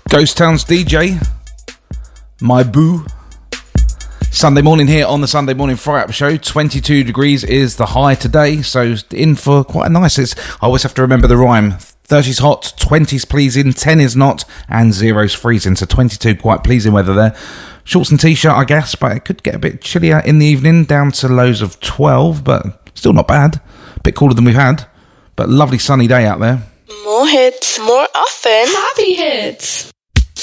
Ghost Town's DJ, my boo. Sunday morning here on the Sunday Morning Fry Up Show. 22 degrees is the high today, so in for quite a nice... I always have to remember the rhyme. 30's hot, 20's pleasing, 10 is not, and 0's freezing. So 22, quite pleasing weather there. Shorts and t-shirt, I guess, but it could get a bit chillier in the evening, down to lows of 12, but still not bad. A bit cooler than we've had, but lovely sunny day out there. More hits, more often. Happy hits.